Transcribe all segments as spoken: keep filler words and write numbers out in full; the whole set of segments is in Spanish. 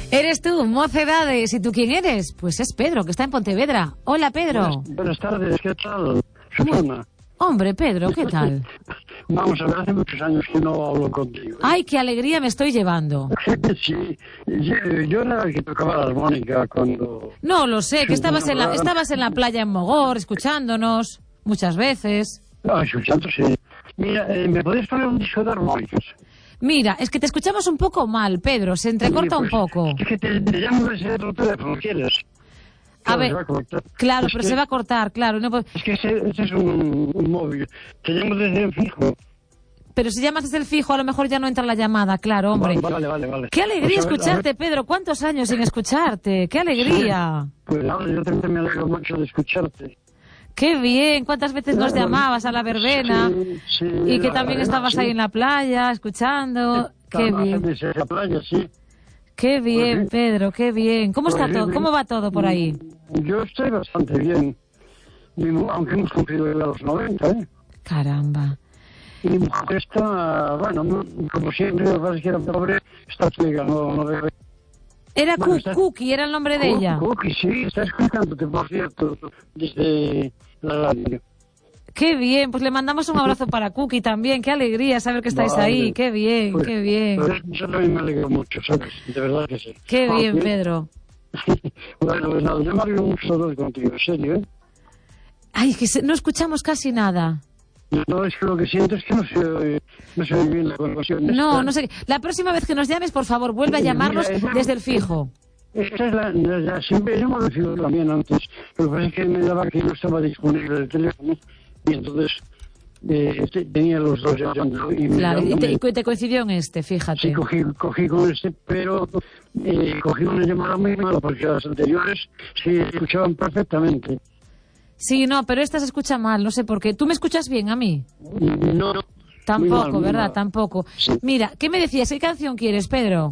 Eres tú, Mocedades. ¿Y tú quién eres? Pues es Pedro, que está en Pontevedra. Hola, Pedro. Buenas, buenas tardes, ¿qué tal, Susana? Hombre, Pedro, ¿qué tal? Vamos a ver, hace muchos años que no hablo contigo. Ay, qué alegría me estoy llevando. Sí, yo, yo era el que tocaba la armónica cuando... No, lo sé, que estabas en la, estabas en la playa en Mogor, escuchándonos muchas veces. Ah, escuchando, sí. Mira, eh, ¿me podéis poner un disco de armónicas? Mira, es que te escuchamos un poco mal, Pedro, se entrecorta Sí, pues, un poco. Es que te, te llamo desde otro teléfono, ¿quieres? A Claro, ver, se va a cortar. claro, Es pero que- se va a cortar, claro. No, Es que ese, ese es un, un móvil. Te llamo desde el fijo. pero si llamas desde el fijo, a lo mejor ya no entra la llamada, claro, hombre. Vale, vale, vale. vale. Qué alegría Pues a ver, a ver. escucharte, Pedro. ¿Cuántos años sin escucharte? ¡Qué alegría! Pues nada, yo también me alegro mucho de escucharte. ¡Qué bien! ¿Cuántas veces nos Claro. llamabas a la verbena? Sí, sí, Y que la también verbena, estabas sí. ahí en la playa, escuchando. ¡Qué Estaba bien! en esa playa, sí. ¡Qué bien, Pues sí. Pedro! ¡Qué bien! ¿Cómo está Pues todo? bien. ¿Cómo va todo por ahí? Yo estoy bastante bien. Mi mu- aunque hemos cumplido ya los noventa, ¿eh? Caramba. Y mi mujer está, bueno, no- como siempre, me parece que era pobre, está ciega, no, no debe. Era Bueno, Cu- está- Cookie, era el nombre de ella. Cookie, sí, está escuchándote, por cierto, desde la radio. ¡Qué bien! Pues le mandamos un abrazo para Cookie también. ¡Qué alegría saber que estáis Vale. ahí! ¡Qué bien, Pues- qué bien! pues yo también me alegro mucho, ¿sabes? De verdad que sí. ¡Qué bien, Aunque- Pedro! Bueno, pues nada, yo me alegro mucho de hablar contigo, en serio, ¿eh? Ay, que se- no escuchamos casi nada. No, es que lo que siento es que no se oye, no se oye bien la conversación. No, esta. no sé. La próxima vez que nos llames, por favor, vuelve a Mira, llamarnos es- desde el fijo. Esta es la, la- la- siempre yo me refiero también antes. Lo que pasa es que me daba que no estaba disponible el teléfono y entonces eh, te- tenía los dos llamando. Y me Claro, y llamó- te, y te coincidió en este, fíjate. Sí, cogí, cogí con este, pero eh, cogí una llamada muy mala porque las anteriores se escuchaban perfectamente. Sí, no, pero esta se escucha mal, no sé por qué. ¿Tú me escuchas bien a mí? No, Tampoco, muy mal, muy ¿verdad? mal. Tampoco. Sí. Mira, ¿qué me decías? ¿Qué canción quieres, Pedro?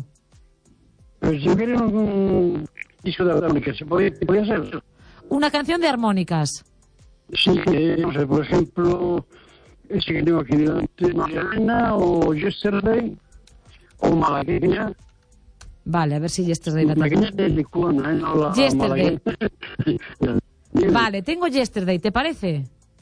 Pues yo quería un disco de armónica, ¿se podía, podía ser? Una canción de armónicas. Sí, que, no sé, por ejemplo, ese que tengo aquí delante, Magdalena o Yesterday o Malagueña. Vale, a ver si Yesterday la tengo. Malagueña de Licuana, ¿eh? No la Yesterday. Malagueña. Vale, tengo Yesterday, ¿te parece?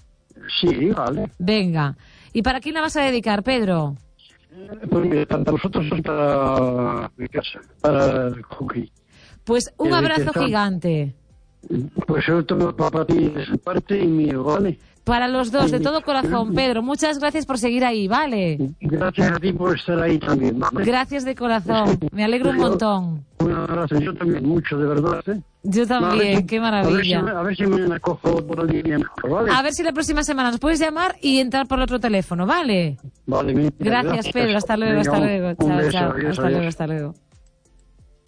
Sí, vale. Venga. ¿Y para quién la vas a dedicar, Pedro? Pues mira, para vosotros es para mi casa, para el cookie. Pues un Eh, abrazo ¿qué tal? gigante. Pues sobre todo para ti de su parte y mío, ¿vale? Para los dos, de todo corazón, Pedro. Muchas gracias por seguir ahí, ¿vale? Gracias a ti por estar ahí también, ¿vale? Gracias de corazón. Me alegro un montón. Un abrazo, yo también, mucho, de verdad, ¿eh? Yo No, a ver también, si- qué A ver, si, maravilla. a ver si me acojo por la línea mejor, ¿vale? A ver si la próxima semana nos puedes llamar y entrar por el otro teléfono, ¿vale? Vale, mira, Gracias, Pedro. Hasta luego, Venga, hasta un- luego. un Chao, beso, chao. adiós, Hasta adiós. luego, hasta luego.